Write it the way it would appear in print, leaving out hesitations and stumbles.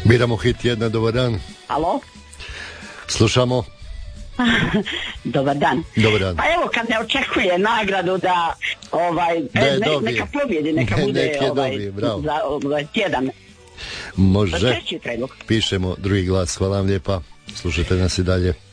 Biramo hit jedna, dobar dan. Alo? Slušamo. Dobar dan. Dobar dan. Pa evo, kad ne očekuje nagradu da neka pobjedi, neka bude dobije, bravo. Za tjedan. Može. Treći predlog. Pišemo drugi glas. Hvala vam lijepa. Slušajte nas i dalje.